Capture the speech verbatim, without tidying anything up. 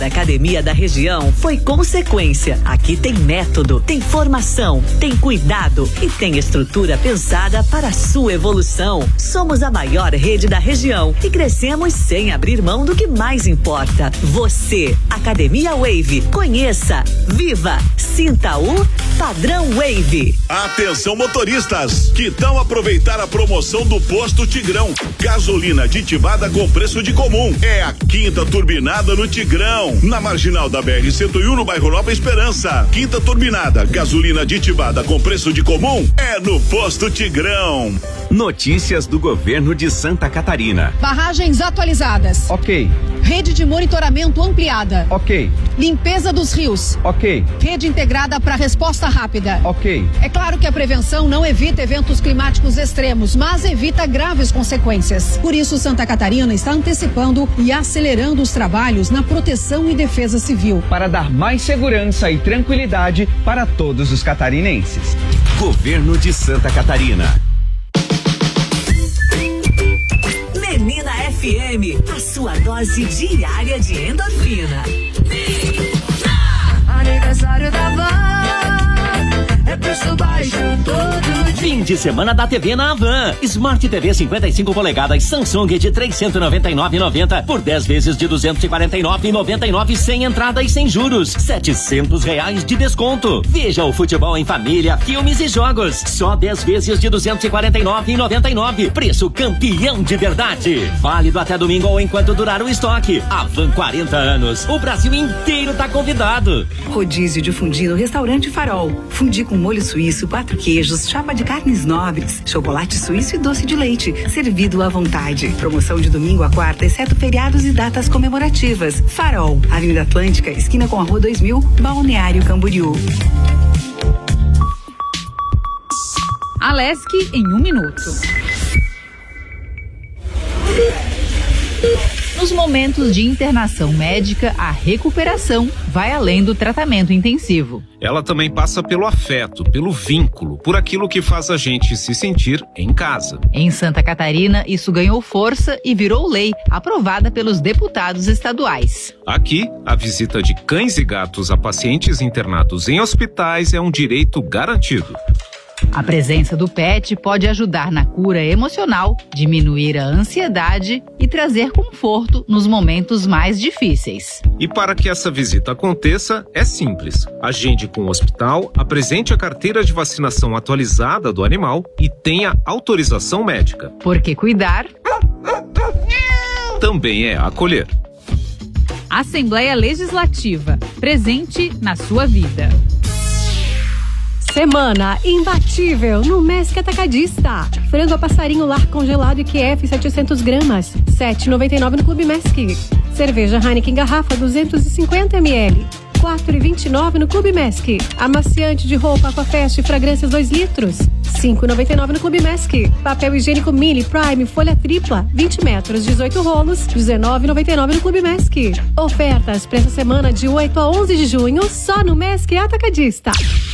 A Academia da Região foi consequência. Aqui tem método, tem formação, tem cuidado e tem estrutura pensada para a sua evolução. Somos a maior rede da região e crescemos sem abrir mão do que mais importa. Você, Academia Wave, conheça, viva, sinta o padrão Wave. Atenção motoristas, que tal aproveitar a promoção do Posto Tigrão? Gasolina aditivada com preço de comum. É a quinta turbinada no Tigrão. Na marginal da B R cento e um, no bairro Nova Esperança. Quinta turbinada, gasolina aditivada com preço de comum é no Posto Tigrão. Notícias do governo de Santa Catarina. Barragens atualizadas. Ok. Rede de monitoramento ampliada. Ok. Limpeza dos rios. Ok. Rede integrada para resposta rápida. Ok. É claro que a prevenção não evita eventos climáticos extremos, mas evita graves consequências. Por isso, Santa Catarina está antecipando e acelerando os trabalhos na proteção e defesa civil. Para dar mais segurança e tranquilidade para todos os catarinenses. Governo de Santa Catarina. Menina F M, a sua dose diária de endorfina. Aniversário da Van, é preço baixo todo dia. Fim de semana da T V na Havan. Smart T V cinquenta e cinco polegadas Samsung de trezentos e noventa e nove reais e noventa centavos por dez vezes de duzentos e quarenta e nove reais e noventa e nove centavos sem entrada e sem juros. setecentos reais de desconto. Veja o futebol em família, filmes e jogos. Só dez vezes de duzentos e quarenta e nove reais e noventa e nove centavos. Preço campeão de verdade. Válido até domingo ou enquanto durar o estoque. Havan, quarenta anos. O Brasil inteiro tá convidado. Rodízio de fundi no Restaurante Farol. Fundi com molho suíço, quatro queijos, chapa de carnes nobres, chocolate suíço e doce de leite, servido à vontade. Promoção de domingo a quarta, exceto feriados e datas comemorativas. Farol, Avenida Atlântica, esquina com a Rua dois mil, Balneário Camboriú. Alesc em um minuto. Nos momentos de internação médica, a recuperação vai além do tratamento intensivo. Ela também passa pelo afeto, pelo vínculo, por aquilo que faz a gente se sentir em casa. Em Santa Catarina, isso ganhou força e virou lei, aprovada pelos deputados estaduais. Aqui, a visita de cães e gatos a pacientes internados em hospitais é um direito garantido. A presença do pet pode ajudar na cura emocional, diminuir a ansiedade e trazer conforto nos momentos mais difíceis. E para que essa visita aconteça, é simples. Agende com o hospital, apresente a carteira de vacinação atualizada do animal e tenha autorização médica. Porque cuidar também é acolher. Assembleia Legislativa, presente na sua vida. Semana imbatível no Mesc Atacadista. Frango a passarinho lar congelado I Q F setecentos gramas, sete reais e noventa e nove centavos no Clube Mesc. Cerveja Heineken garrafa duzentos e cinquenta mililitros, quatro reais e vinte e nove centavos no Clube Mesc. Amaciante de roupa Aquafest e fragrâncias dois litros, cinco reais e noventa e nove centavos no Clube Mesc. Papel higiênico Mili Prime folha tripla, vinte metros, dezoito rolos, dezenove reais e noventa e nove centavos no Clube Mesc. Ofertas para essa semana de oito a onze de junho só no Mesc Atacadista.